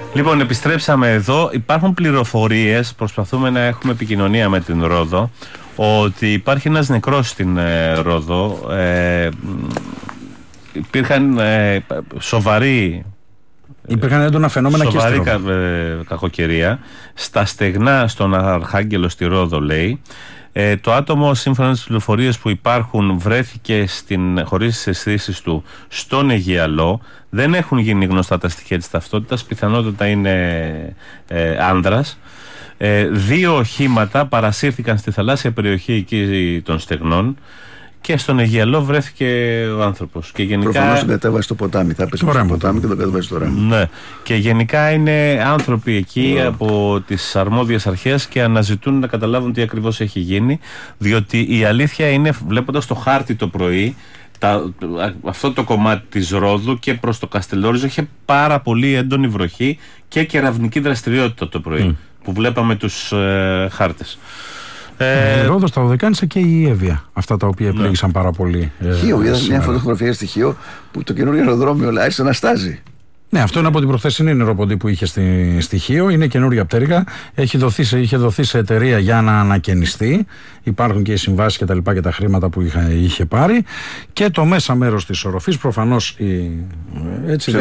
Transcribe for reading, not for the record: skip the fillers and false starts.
Λοιπόν, επιστρέψαμε εδώ. Υπάρχουν πληροφορίες, προσπαθούμε να έχουμε επικοινωνία με την Ρόδο, ότι υπάρχει ένας νεκρός στην Ρόδο. Υπήρχαν υπήρχαν έντονα φαινόμενα και σοβαρή κακοκαιρία στα στεγνά στον Αρχάγγελο στη Ρόδο, λέει. Το άτομο, σύμφωνα με τις πληροφορίες που υπάρχουν, βρέθηκε χωρίς τις αισθήσεις του στον Αιγιαλό. Δεν έχουν γίνει γνωστά τα στοιχεία της ταυτότητας, πιθανότατα είναι άνδρας. 2 οχήματα παρασύρθηκαν στη θαλάσσια περιοχή εκεί των στεγνών και στον Αιγιαλό βρέθηκε ο άνθρωπος. Προφανώς τον κατέβασε στο ποτάμι. Θα πέσει στο ποτάμι και τον κατέβασε στο ράμι. Ναι. Και γενικά είναι άνθρωποι εκεί από τις αρμόδιες αρχές και αναζητούν να καταλάβουν τι ακριβώς έχει γίνει. Διότι η αλήθεια είναι, βλέποντας το χάρτη το πρωί, αυτό το κομμάτι της Ρόδου και προς το Καστελόριζο είχε πάρα πολύ έντονη βροχή και κεραυνική δραστηριότητα το πρωί, που βλέπαμε τους χάρτες. Η Ρόδος, τα Δωδεκάνησα και η Εύβοια. Αυτά τα οποία επλήγησαν πάρα πολύ. Χίο, είδα μια φωτογραφία στη Χίο που το καινούργιο αεροδρόμιο άρχισε να στάζει. Ναι, αυτό είναι από την προχθεσινή νεροποντή που είχε στη Χίο. Είναι καινούρια πτέρυγα. Είχε δοθεί σε εταιρεία για να ανακαινιστεί. Υπάρχουν και οι συμβάσεις και τα λοιπά και τα χρήματα που είχε πάρει. Και το μέσα μέρος της οροφής, προφανώς. Έτσι,